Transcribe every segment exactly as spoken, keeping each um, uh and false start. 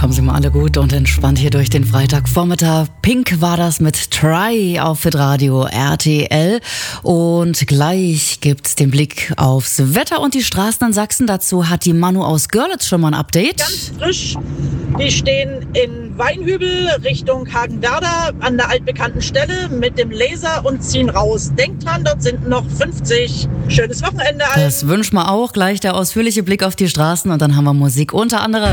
Kommen Sie mal alle gut und entspannt hier durch den Freitagvormittag. Pink war das mit Try auf Hitradio R T L. Und gleich gibt's den Blick aufs Wetter und die Straßen in Sachsen. Dazu hat die Manu aus Görlitz schon mal ein Update. Ganz frisch. Die stehen in Weinhübel Richtung Hagenwerder an der altbekannten Stelle mit dem Laser und ziehen raus. Denkt dran, dort sind noch fünfzig. Schönes Wochenende allen. Das wünschen wir auch. Gleich der ausführliche Blick auf die Straßen und dann haben wir Musik unter anderem.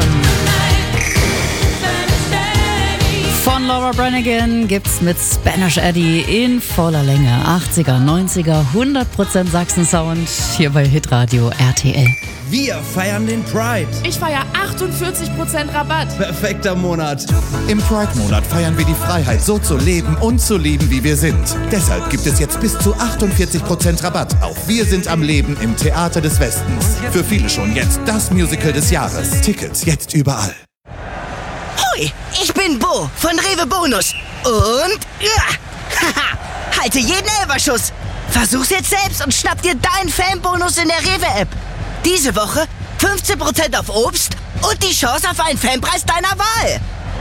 Von Laura Branigan gibt's mit Spanish Eddie in voller Länge. achtziger, neunziger, hundert Prozent Sachsen-Sound hier bei Hitradio R T L. Wir feiern den Pride. Ich feiere achtundvierzig Prozent Rabatt. Perfekter Monat. Im Pride-Monat feiern wir die Freiheit, so zu leben und zu lieben, wie wir sind. Deshalb gibt es jetzt bis zu achtundvierzig Prozent Rabatt auf Wir sind am Leben im Theater des Westens. Für viele schon jetzt das Musical des Jahres. Tickets jetzt überall. Hoi, ich bin Bo von Rewe Bonus. Und ja, haha, halte jeden Elferschuss. Versuch's jetzt selbst und schnapp dir deinen Fanbonus in der Rewe-App. Diese Woche fünfzehn Prozent auf Obst und die Chance auf einen Fanpreis deiner Wahl.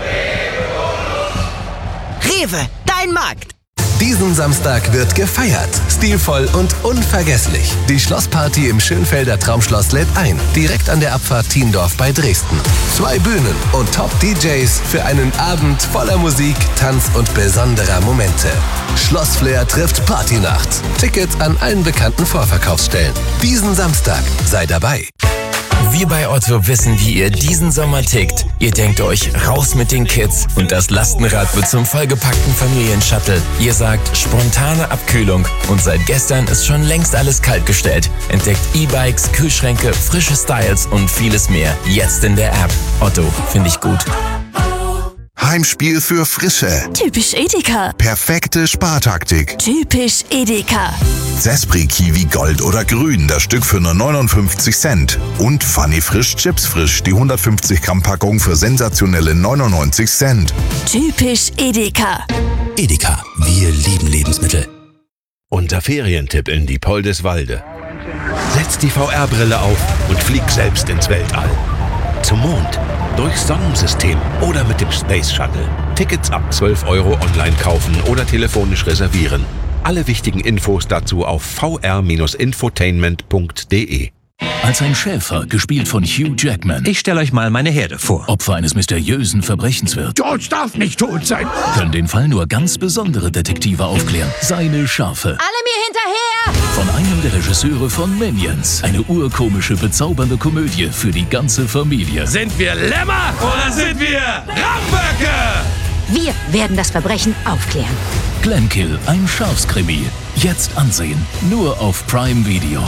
Rewe, dein Markt. Diesen Samstag wird gefeiert. Stilvoll und unvergesslich. Die Schlossparty im Schönfelder Traumschloss lädt ein. Direkt an der Abfahrt Thiendorf bei Dresden. Zwei Bühnen und Top-D Js für einen Abend voller Musik, Tanz und besonderer Momente. Schlossflair trifft Partynacht. Tickets an allen bekannten Vorverkaufsstellen. Diesen Samstag sei dabei. Wir bei Otto wissen, wie ihr diesen Sommer tickt. Ihr denkt euch, raus mit den Kids und das Lastenrad wird zum vollgepackten Familienshuttle. Ihr sagt, spontane Abkühlung und seit gestern ist schon längst alles kaltgestellt. Entdeckt E-Bikes, Kühlschränke, frische Styles und vieles mehr. Jetzt in der App. Otto, finde ich gut. Heimspiel für Frische. Typisch Edeka. Perfekte Spartaktik. Typisch Edeka. Zespri Kiwi Gold oder Grün, das Stück für nur neunundfünfzig Cent. Und Funny Frisch Chips Frisch, die hundertfünfzig Gramm Packung für sensationelle neunundneunzig Cent. Typisch Edeka. Edeka, wir lieben Lebensmittel. Unser Ferientipp in Diepoldeswalde. Setz die V R-Brille auf und flieg selbst ins Weltall. Zum Mond, durchs Sonnensystem oder mit dem Space Shuttle. Tickets ab zwölf Euro online kaufen oder telefonisch reservieren. Alle wichtigen Infos dazu auf v r Bindestrich infotainment punkt d e. Als ein Schäfer, gespielt von Hugh Jackman. Ich stelle euch mal meine Herde vor. Opfer eines mysteriösen Verbrechens wird. George darf nicht tot sein. Können den Fall nur ganz besondere Detektive aufklären. Seine Schafe. Alle mir hinterher! Von einem der Regisseure von Minions. Eine urkomische, bezaubernde Komödie für die ganze Familie. Sind wir Lämmer oder sind wir Ramböcke? Wir werden das Verbrechen aufklären. Glenkill, ein Schafskrimi. Jetzt ansehen. Nur auf Prime Video.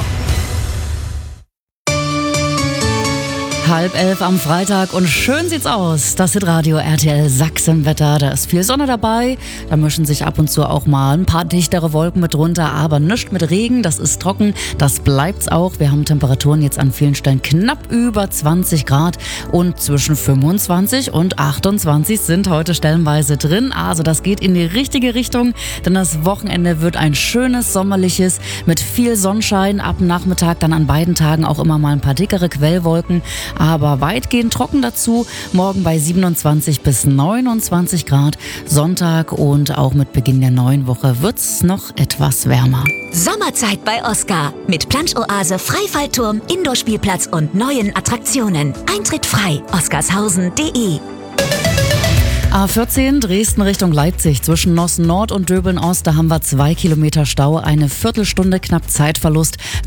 Halb elf am Freitag und schön sieht's aus. Das Hitradio R T L Sachsenwetter. Da ist viel Sonne dabei. Da mischen sich ab und zu auch mal ein paar dichtere Wolken mit drunter, aber nichts mit Regen. Das ist trocken. Das bleibt's auch. Wir haben Temperaturen jetzt an vielen Stellen knapp über zwanzig Grad und zwischen fünfundzwanzig und achtundzwanzig sind heute stellenweise drin. Also das geht in die richtige Richtung, denn das Wochenende wird ein schönes sommerliches mit viel Sonnenschein. Ab Nachmittag dann an beiden Tagen auch immer mal ein paar dickere Quellwolken. Aber weitgehend trocken dazu. Morgen bei siebenundzwanzig bis neunundzwanzig Grad. Sonntag und auch mit Beginn der neuen Woche wird's noch etwas wärmer. Sommerzeit bei Oscar. Mit Plansch-Oase, Freifallturm, Indoor-Spielplatz und neuen Attraktionen. Eintritt frei. oscarshausen punkt de. A vierzehn Dresden Richtung Leipzig zwischen Nossen Nord und Döbeln Ost. Da haben wir zwei Kilometer Stau, eine Viertelstunde knapp Zeitverlust.